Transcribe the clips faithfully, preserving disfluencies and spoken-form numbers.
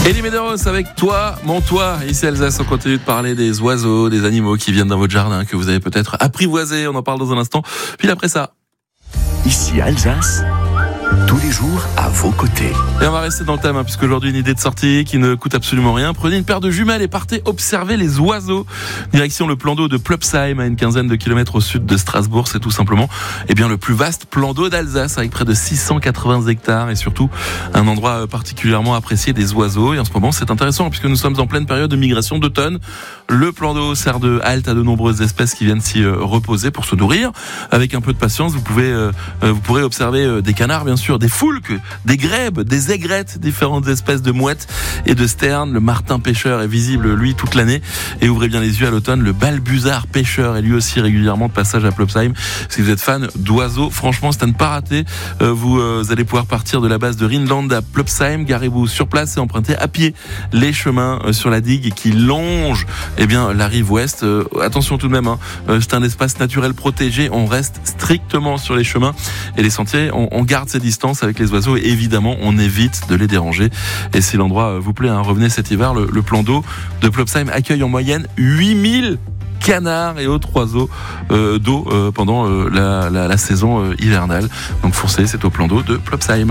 Elie Medeiros avec toi, mon toit. Ici Alsace, on continue de parler des oiseaux, des animaux qui viennent dans votre jardin, que vous avez peut-être apprivoisés. On en parle dans un instant. Puis après ça. Ici Alsace, tous les jours à vos côtés. Et on va rester dans le thème, hein, puisque aujourd'hui une idée de sortie qui ne coûte absolument rien. Prenez une paire de jumelles et partez observer les oiseaux. Direction le plan d'eau de Plopsheim, à une quinzaine de kilomètres au sud de Strasbourg. C'est tout simplement, eh bien, le plus vaste plan d'eau d'Alsace, avec près de six cent quatre-vingts hectares et surtout un endroit particulièrement apprécié des oiseaux. Et en ce moment, c'est intéressant puisque nous sommes en pleine période de migration d'automne. Le plan d'eau sert de halte à de nombreuses espèces qui viennent s'y reposer pour se nourrir. Avec un peu de patience, vous pouvez, euh, vous pourrez observer des canards, bien sûr, des foulques, des grèbes, des aigrettes, différentes espèces de mouettes et de sternes. Le martin pêcheur est visible, lui, toute l'année. Et ouvrez bien les yeux à l'automne, le balbuzard pêcheur est lui aussi régulièrement de passage à Plopsheim. Si vous êtes fan d'oiseaux, franchement, c'est à ne pas rater. Euh, vous euh, allez pouvoir partir de la base de Rhineland à Plopsheim, garez-vous sur place et empruntez à pied les chemins euh, sur la digue qui longe eh bien, la rive ouest. Euh, attention tout de même, hein, euh, c'est un espace naturel protégé. On reste strictement sur les chemins et les sentiers. On, on garde ses distances avec les oiseaux et évidemment, on évite de les déranger. Et si l'endroit vous plaît, hein, revenez cet hiver. Le, le plan d'eau de Plopsheim accueille en moyenne huit mille canards et autres oiseaux euh, d'eau euh, pendant euh, la, la, la saison euh, hivernale. Donc foncez, c'est au plan d'eau de Plopsheim.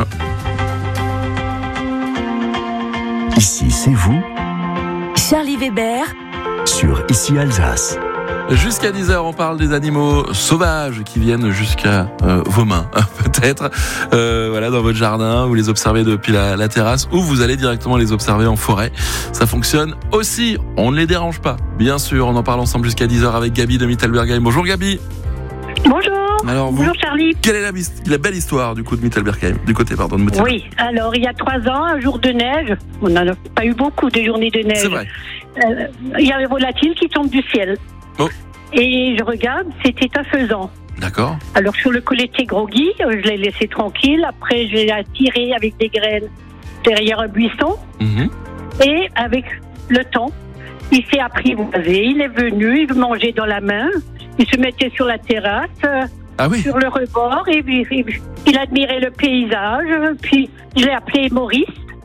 Ici, c'est vous. Charlie Weber. Sur Ici Alsace. Jusqu'à dix heures, on parle des animaux sauvages qui viennent jusqu'à euh, vos mains, peut-être, euh, voilà, dans votre jardin. Vous les observez depuis la, la terrasse ou vous allez directement les observer en forêt. Ça fonctionne aussi. On ne les dérange pas. Bien sûr, on en parle ensemble jusqu'à dix heures avec Gabi de Mittelbergheim. Bonjour Gabi. Bonjour. Alors, vous, Bonjour Charlie. Quelle est la, la belle histoire du coup de Mittelbergheim, du côté pardon de Mittelbergheim? Oui, alors il y a trois ans, un jour de neige, on n'en a pas eu beaucoup de journées de neige. C'est vrai. Euh, il y a les volatiles qui tombent du ciel. Oh. Et je regarde, c'était un faisan. D'accord. Alors sur le colleté groggy, je l'ai laissé tranquille. Après, je l'ai attiré avec des graines derrière un buisson. Mmh. Et avec le temps, il s'est apprivoisé. Il est venu, il mangeait dans la main. Il se mettait sur la terrasse, ah oui. sur le rebord, et puis, il admirait le paysage. Puis je l'ai appelé Maurice.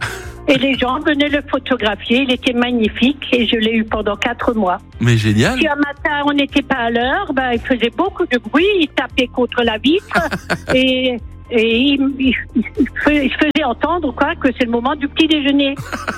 Et les gens venaient le photographier. Il était magnifique et je l'ai eu pendant quatre mois. Mais génial. Puis un matin, on n'était pas à l'heure. Ben, il faisait beaucoup de bruit. Il tapait contre la vitre et, et il, il, il faisait entendre quoi que c'est le moment du petit déjeuner.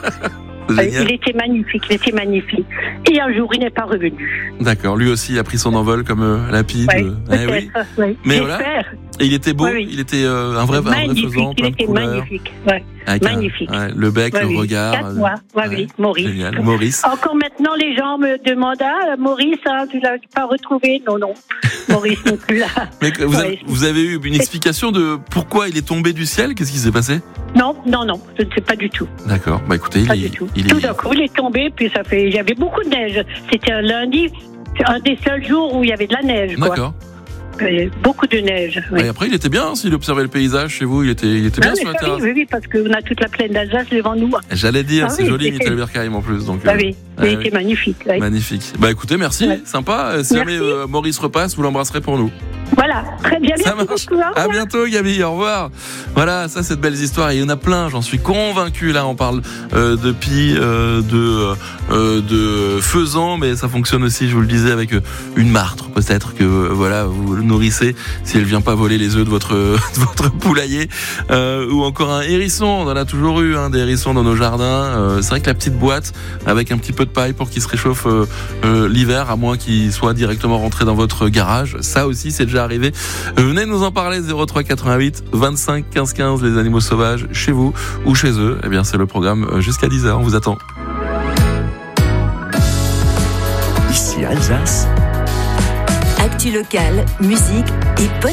Génial. Il était magnifique, il était magnifique. Et un jour, il n'est pas revenu. D'accord, lui aussi a pris son envol comme euh, lapide. Oui, eh oui. oui. Mais J'espère. voilà. Et il était beau, Oui, oui. il était euh, un vrai, un vrai faisan, il plein de était couleurs. magnifique. Ouais. Avec Magnifique. Un, ouais, le bec, Ouais, le oui. regard. Quatre mois, ouais, ouais. oui, Maurice. Génial, Maurice. Encore maintenant, les gens me demandent, ah, Maurice, hein, tu l'as pas retrouvé? Non, non, Maurice n'est plus là. Mais vous, Ouais. avez, vous avez eu une explication de pourquoi il est tombé du ciel? Qu'est-ce qui s'est passé? Non, non, non, je ne sais pas du tout. D'accord, bah écoutez, il Pas est, du tout. il Tout est... d'un coup, il est tombé, puis ça fait, il y avait beaucoup de neige. C'était un lundi, un des seuls jours où il y avait de la neige, quoi. D'accord. Euh, beaucoup de neige. Oui. Et après, il était bien, s'il observait le paysage chez vous, il était, il était bien Ah, sur la mais ça, terrasse. oui, oui, parce qu'on a toute la plaine d'Alsace devant nous. J'allais dire, Ah c'est oui, joli, c'était- Mittelbergheim en plus. Donc, Ah euh, oui, ouais, il ouais. était magnifique. Oui. Magnifique. Bah écoutez, merci, Ouais. sympa. Si Merci. jamais euh, Maurice repasse, vous l'embrasserez pour nous. Voilà, très bien, Ça merci marche. beaucoup. Au À revoir. bientôt, Gabi. Au revoir. Voilà, ça, c'est de belles histoires. Et il y en a plein, j'en suis convaincu. Là, on parle euh, de pie, euh, de, euh, de faisan, mais ça fonctionne aussi, je vous le disais, avec euh, une martre. Peut-être que, euh, voilà, vous le nourrissez si elle vient pas voler les œufs de votre, de votre poulailler. Euh, ou encore un hérisson. On en a toujours eu, hein, des hérissons dans nos jardins. Euh, c'est vrai que la petite boîte, avec un petit peu de paille pour qu'il se réchauffe euh, euh, l'hiver, à moins qu'il soit directement rentré dans votre garage. Ça aussi, c'est déjà arrivé. Venez nous en parler, zéro trois quatre-vingt-huit vingt-cinq quinze quinze, les animaux sauvages, chez vous ou chez eux. Eh bien, c'est le programme jusqu'à dix heures. On vous attend. Ici Alsace. Actu locale, musique et podcast.